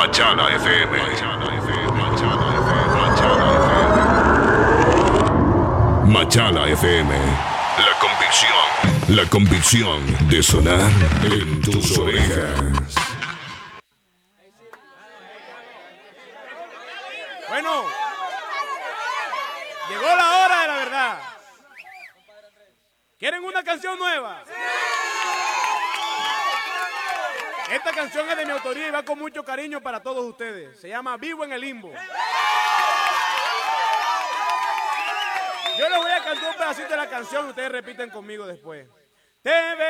Machala FM. Machala FM. La convicción de sonar en tus orejas. Bueno, llegó la hora de la verdad. ¿Quieren una canción nueva? Esta canción es de mi autoría y va con mucho cariño para todos ustedes. Se llama Vivo en el Limbo. Yo les voy a cantar un pedacito de la canción y ustedes repiten conmigo después. Te